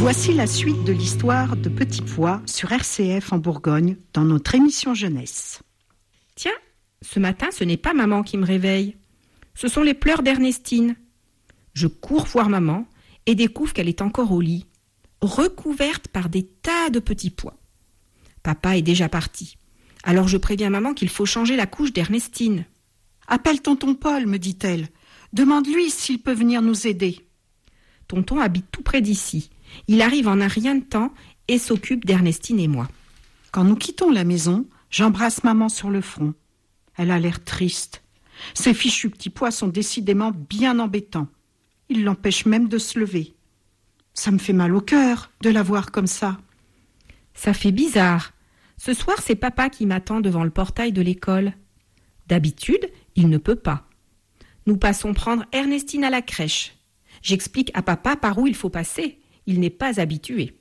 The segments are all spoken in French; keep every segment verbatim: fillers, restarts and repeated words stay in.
Voici la suite de l'histoire de Petit Pois sur R C F en Bourgogne dans notre émission jeunesse. Tiens, ce matin, ce n'est pas maman qui me réveille. Ce sont les pleurs d'Ernestine. Je cours voir maman et découvre qu'elle est encore au lit, recouverte par des tas de petits pois. Papa est déjà parti. Alors je préviens maman qu'il faut changer la couche d'Ernestine. « Appelle tonton Paul, me dit-elle. Demande-lui s'il peut venir nous aider. » Tonton habite tout près d'ici. Il arrive en un rien de temps et s'occupe d'Ernestine et moi. Quand nous quittons la maison, j'embrasse maman sur le front. Elle a l'air triste. Ces fichus petits pois sont décidément bien embêtants. Ils l'empêchent même de se lever. Ça me fait mal au cœur de la voir comme ça. Ça fait bizarre. Ce soir, c'est papa qui m'attend devant le portail de l'école. D'habitude, il ne peut pas. Nous passons prendre Ernestine à la crèche. J'explique à papa par où il faut passer. Il n'est pas habitué.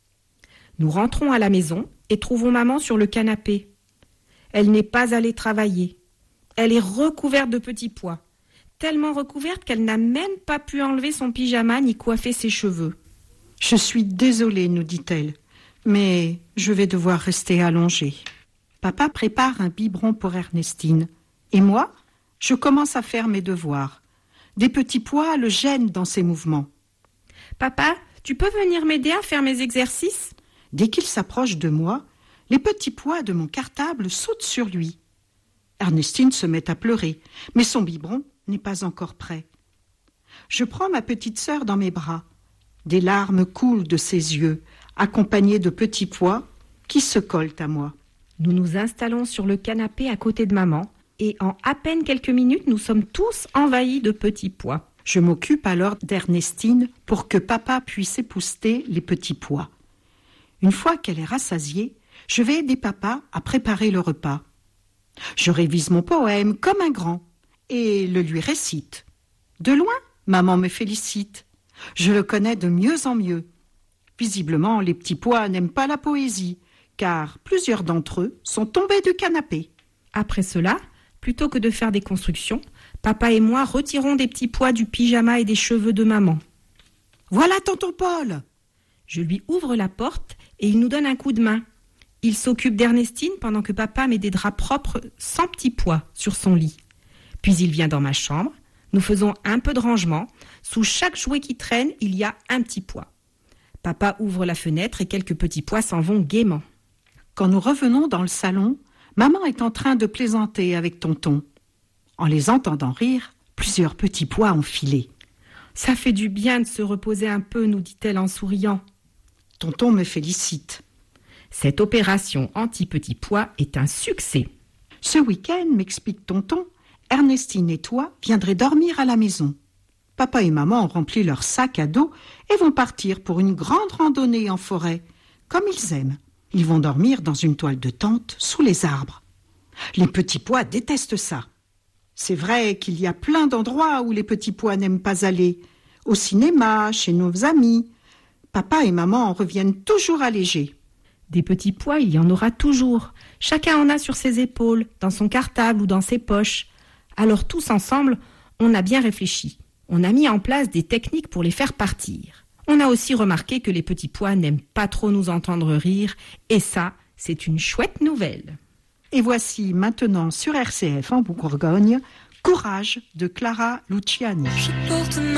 Nous rentrons à la maison et trouvons maman sur le canapé. Elle n'est pas allée travailler. Elle est recouverte de petits pois, tellement recouverte qu'elle n'a même pas pu enlever son pyjama ni coiffer ses cheveux. « Je suis désolée, nous dit-elle, mais je vais devoir rester allongée. » Papa prépare un biberon pour Ernestine. Et moi, je commence à faire mes devoirs. Des petits pois le gênent dans ses mouvements. « Papa, tu peux venir m'aider à faire mes exercices ?» Dès qu'il s'approche de moi, les petits pois de mon cartable sautent sur lui. Ernestine se met à pleurer, mais son biberon n'est pas encore prêt. Je prends ma petite sœur dans mes bras. Des larmes coulent de ses yeux, accompagnées de petits pois qui se collent à moi. Nous nous installons sur le canapé à côté de maman et en à peine quelques minutes, nous sommes tous envahis de petits pois. Je m'occupe alors d'Ernestine pour que papa puisse épousseter les petits pois. Une fois qu'elle est rassasiée, je vais aider papa à préparer le repas. Je révise mon poème comme un grand et le lui récite. De loin, maman me félicite. Je le connais de mieux en mieux. Visiblement, les petits pois n'aiment pas la poésie, car plusieurs d'entre eux sont tombés du canapé. Après cela, plutôt que de faire des constructions, papa et moi retirons des petits pois du pyjama et des cheveux de maman. « Voilà tonton Paul !» Je lui ouvre la porte et il nous donne un coup de main. Il s'occupe d'Ernestine pendant que papa met des draps propres sans petits pois sur son lit. Puis il vient dans ma chambre. Nous faisons un peu de rangement. Sous chaque jouet qui traîne, il y a un petit pois. Papa ouvre la fenêtre et quelques petits pois s'en vont gaiement. Quand nous revenons dans le salon, maman est en train de plaisanter avec tonton. En les entendant rire, plusieurs petits pois ont filé. « Ça fait du bien de se reposer un peu, nous dit-elle en souriant. » Tonton me félicite. Cette opération anti-petits pois est un succès. Ce week-end, m'explique tonton, Ernestine et toi viendraient dormir à la maison. Papa et maman ont rempli leur sac à dos et vont partir pour une grande randonnée en forêt, comme ils aiment. Ils vont dormir dans une toile de tente sous les arbres. Les petits pois détestent ça. C'est vrai qu'il y a plein d'endroits où les petits pois n'aiment pas aller. Au cinéma, chez nos amis. Papa et maman en reviennent toujours allégés. Des petits pois, il y en aura toujours. Chacun en a sur ses épaules, dans son cartable ou dans ses poches. Alors tous ensemble, on a bien réfléchi. On a mis en place des techniques pour les faire partir. On a aussi remarqué que les petits pois n'aiment pas trop nous entendre rire. Et ça, c'est une chouette nouvelle. Et voici maintenant sur R C F en Bourgogne, Courage de Clara Luciani.